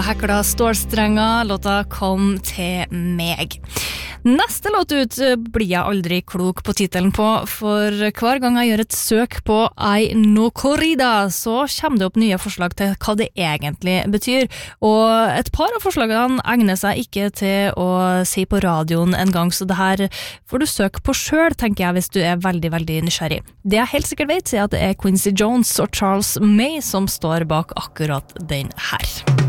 Hekla stålstrenger, låta Kom til meg. Neste låt ut blir jeg aldri klok på titelen på, for hver gang jeg gjør et søk på Ai no corrida, så kommer det opp nye forslag til hva det egentlig betyr. Og et par av forslagene egner seg ikke til å si på radioen en gang, så det her får du søke på selv, tenker jeg, hvis du er veldig, veldig nysgjerrig. Det jeg helt sikkert vet, er at det er Quincy Jones og Charles May som står bak akkurat den her.